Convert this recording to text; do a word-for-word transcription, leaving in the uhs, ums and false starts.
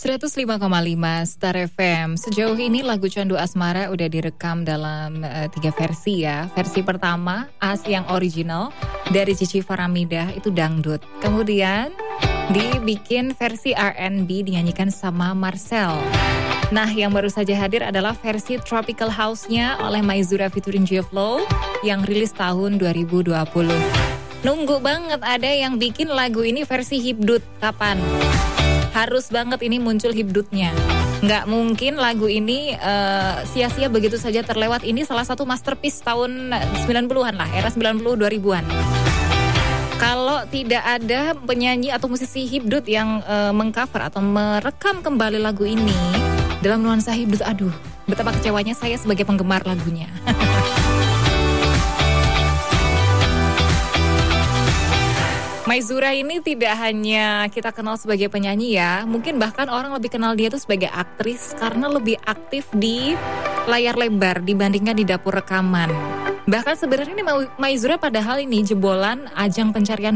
seratus lima koma lima Star F M. Sejauh ini lagu Candu Asmara udah direkam dalam uh, tiga versi ya. Versi pertama, As yang original dari Cici Faramidah itu dangdut. Kemudian dibikin versi R and B dinyanyikan sama Marcel. Nah, yang baru saja hadir adalah versi Tropical House-nya oleh Maizura featuring J-Flow yang rilis tahun dua ribu dua puluh. Nunggu banget ada yang bikin lagu ini versi hipdut. Kapan? Harus banget ini muncul hipdutnya. Nggak mungkin lagu ini uh, sia-sia begitu saja terlewat. Ini salah satu masterpiece tahun sembilan puluhan lah, era sembilan puluh dua ribuan. Kalau tidak ada penyanyi atau musisi hipdut yang uh, mengcover atau merekam kembali lagu ini dalam nuansa hipdut, aduh, betapa kecewanya saya sebagai penggemar lagunya. Maizura ini tidak hanya kita kenal sebagai penyanyi ya, mungkin bahkan orang lebih kenal dia tuh sebagai aktris karena lebih aktif di layar lebar dibandingkan di dapur rekaman. Bahkan sebenarnya ini Maizura padahal ini jebolan ajang pencarian